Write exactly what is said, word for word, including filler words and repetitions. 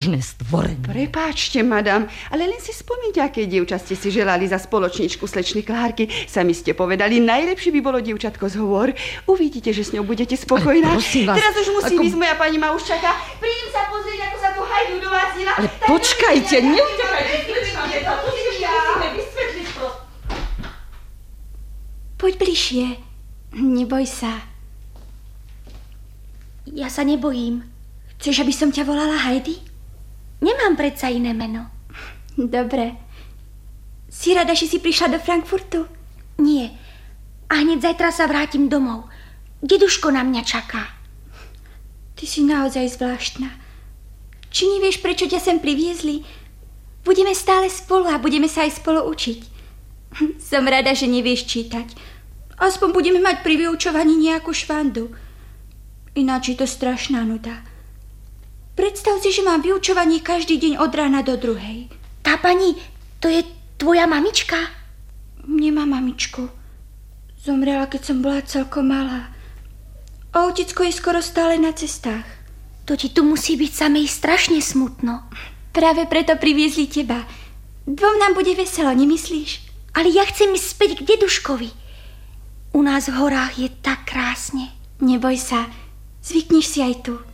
pekné stvorenie. Prepáčte, madam, ale len si spomeňte, aké dievča ste si želali za spoločničku slečny Klárky. Sami ste povedali, najlepšie by bolo dievčatko z Hôr. Uvidíte, že s ňou budete spokojná. Vás, teraz už musí ako... ísť, moja pani ma už čaká. Prídem sa pozrieť, ako sa tu hajdu dovácila. Ale počkajte, neutekajte. Poď bližšie. Neboj sa. Ja sa nebojím. Chceš, aby som ťa volala Heidi? Nemám predsa iné meno. Dobre. Si rada, že si prišla do Frankfurtu? Nie. A hneď zajtra sa vrátim domov. Deduško na mňa čaká. Ty si naozaj zvláštna. Či nevieš, prečo ťa sem priviezli? Budeme stále spolu a budeme sa aj spolu učiť. Som rada, že nevieš čítať. Aspoň budeme mať pri vyučovaní nejakú švandu. Ináč je to strašná nuda. Predstav si, že mám vyučovanie každý deň od rána do druhej. Tá pani, to je tvoja mamička? Nemám mamičku. Zomrela, keď som bola celkom malá. A otecko je skoro stále na cestách. To ti tu musí byť samej strašne smutno. Práve preto priviezli teba. Dvom nám bude veselo, nemyslíš? Ale ja chcem ísť späť k deduškovi. U nás v horách je tak krásne. Neboj sa, zvykneš si aj tu.